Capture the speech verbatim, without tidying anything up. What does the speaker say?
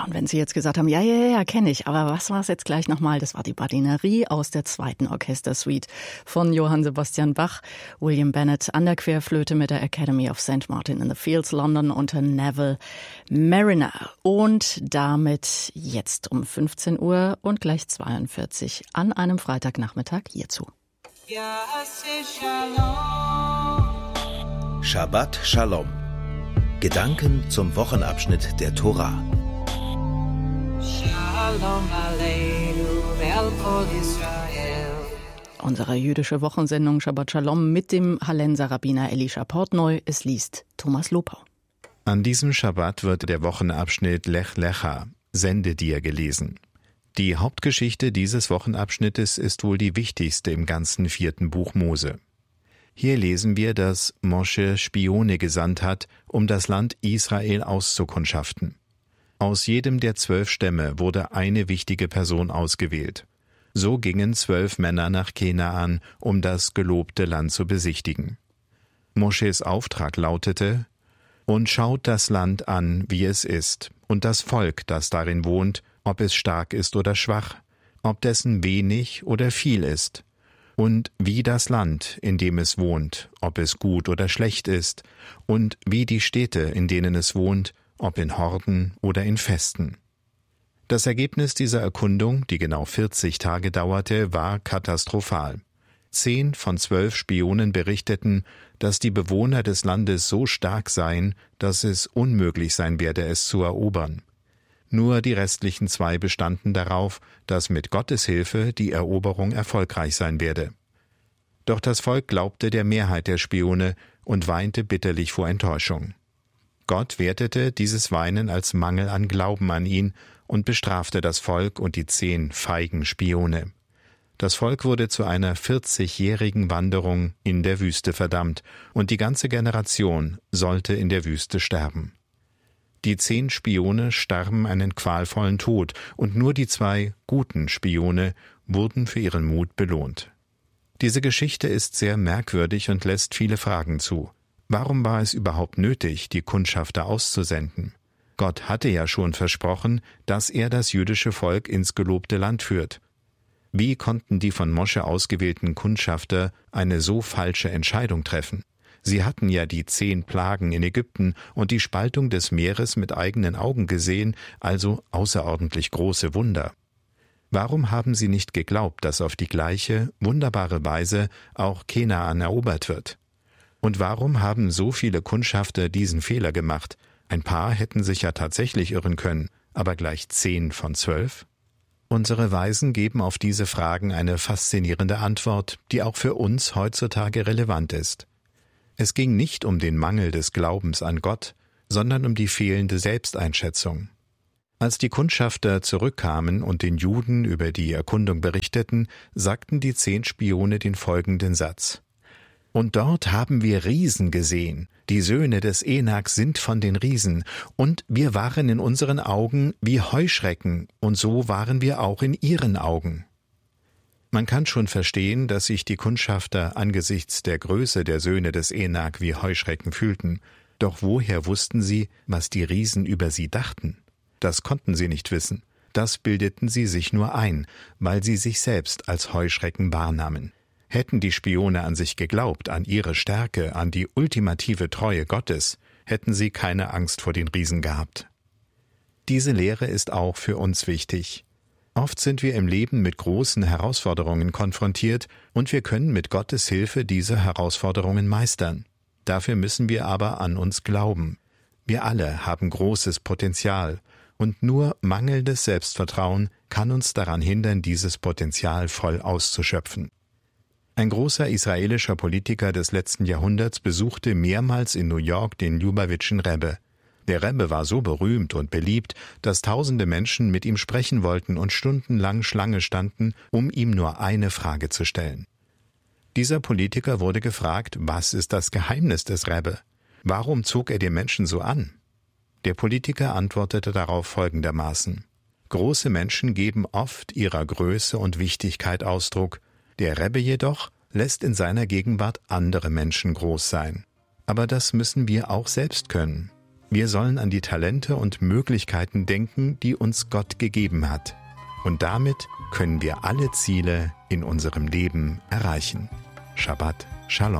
Ja, und wenn Sie jetzt gesagt haben, ja, ja, ja, kenne ich, aber was war es jetzt gleich nochmal? Das war die Badinerie aus der zweiten Orchestersuite von Johann Sebastian Bach, William Bennett an der Querflöte mit der Academy of Saint Martin in the Fields, London unter Neville Marriner. Und damit jetzt um fünfzehn Uhr und gleich zweiundvierzig an einem Freitagnachmittag hierzu. Shabbat Shalom. Gedanken zum Wochenabschnitt der Tora. Unsere jüdische Wochensendung Shabbat Shalom mit dem Hallenser Rabbiner Elisha Portnoy. Es liest Thomas Lopau. An diesem Schabbat wird der Wochenabschnitt Lech Lecha, Sende dir, gelesen. Die Hauptgeschichte dieses Wochenabschnittes ist wohl die wichtigste im ganzen vierten Buch Mose. Hier lesen wir, dass Mosche Spione gesandt hat, um das Land Israel auszukundschaften. Aus jedem der zwölf Stämme wurde eine wichtige Person ausgewählt. So gingen zwölf Männer nach Kenaan, um das gelobte Land zu besichtigen. Mosches Auftrag lautete: Und schaut das Land an, wie es ist, und das Volk, das darin wohnt, ob es stark ist oder schwach, ob dessen wenig oder viel ist, und wie das Land, in dem es wohnt, ob es gut oder schlecht ist, und wie die Städte, in denen es wohnt, ob in Horden oder in Festen. Das Ergebnis dieser Erkundung, die genau vierzig Tage dauerte, war katastrophal. Zehn von zwölf Spionen berichteten, dass die Bewohner des Landes so stark seien, dass es unmöglich sein werde, es zu erobern. Nur die restlichen zwei bestanden darauf, dass mit Gottes Hilfe die Eroberung erfolgreich sein werde. Doch das Volk glaubte der Mehrheit der Spione und weinte bitterlich vor Enttäuschung. Gott wertete dieses Weinen als Mangel an Glauben an ihn und bestrafte das Volk und die zehn feigen Spione. Das Volk wurde zu einer vierzigjährigen Wanderung in der Wüste verdammt, und die ganze Generation sollte in der Wüste sterben. Die zehn Spione starben einen qualvollen Tod, und nur die zwei guten Spione wurden für ihren Mut belohnt. Diese Geschichte ist sehr merkwürdig und lässt viele Fragen zu. Warum war es überhaupt nötig, die Kundschafter auszusenden? Gott hatte ja schon versprochen, dass er das jüdische Volk ins gelobte Land führt. Wie konnten die von Mosche ausgewählten Kundschafter eine so falsche Entscheidung treffen? Sie hatten ja die zehn Plagen in Ägypten und die Spaltung des Meeres mit eigenen Augen gesehen, also außerordentlich große Wunder. Warum haben sie nicht geglaubt, dass auf die gleiche, wunderbare Weise auch Kenaan erobert wird? Und warum haben so viele Kundschafter diesen Fehler gemacht? Ein paar hätten sich ja tatsächlich irren können, aber gleich zehn von zwölf? Unsere Weisen geben auf diese Fragen eine faszinierende Antwort, die auch für uns heutzutage relevant ist. Es ging nicht um den Mangel des Glaubens an Gott, sondern um die fehlende Selbsteinschätzung. Als die Kundschafter zurückkamen und den Juden über die Erkundung berichteten, sagten die zehn Spione den folgenden Satz: Und dort haben wir Riesen gesehen, die Söhne des Enak sind von den Riesen, und wir waren in unseren Augen wie Heuschrecken, und so waren wir auch in ihren Augen. Man kann schon verstehen, dass sich die Kundschafter angesichts der Größe der Söhne des Enak wie Heuschrecken fühlten. Doch woher wussten sie, was die Riesen über sie dachten? Das konnten sie nicht wissen. Das bildeten sie sich nur ein, weil sie sich selbst als Heuschrecken wahrnahmen. Hätten die Spione an sich geglaubt, an ihre Stärke, an die ultimative Treue Gottes, hätten sie keine Angst vor den Riesen gehabt. Diese Lehre ist auch für uns wichtig. Oft sind wir im Leben mit großen Herausforderungen konfrontiert und wir können mit Gottes Hilfe diese Herausforderungen meistern. Dafür müssen wir aber an uns glauben. Wir alle haben großes Potenzial und nur mangelndes Selbstvertrauen kann uns daran hindern, dieses Potenzial voll auszuschöpfen. Ein großer israelischer Politiker des letzten Jahrhunderts besuchte mehrmals in New York den Lubavitschen Rebbe. Der Rebbe war so berühmt und beliebt, dass tausende Menschen mit ihm sprechen wollten und stundenlang Schlange standen, um ihm nur eine Frage zu stellen. Dieser Politiker wurde gefragt, was ist das Geheimnis des Rebbe? Warum zog er die Menschen so an? Der Politiker antwortete darauf folgendermaßen: Große Menschen geben oft ihrer Größe und Wichtigkeit Ausdruck, der Rebbe jedoch lässt in seiner Gegenwart andere Menschen groß sein. Aber das müssen wir auch selbst können. Wir sollen an die Talente und Möglichkeiten denken, die uns Gott gegeben hat. Und damit können wir alle Ziele in unserem Leben erreichen. Shabbat Shalom.